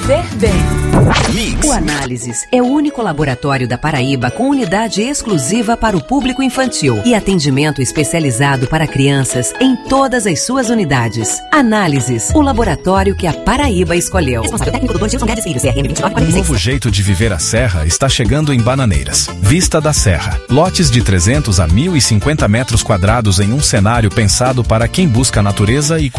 viver bem. Mix. O Análises é o único laboratório da Paraíba com unidade exclusiva para o público infantil e atendimento especializado para crianças em todas as suas unidades. Análises, o laboratório que a Paraíba escolheu. Responsável técnico Dr. Gilson Guedes Filho, CRM 2946. Um novo jeito de viver a Serra está chegando em Bananeiras. Vista da Serra. Lotes de 300 a 1.050 metros quadrados em um cenário pensado para quem busca natureza e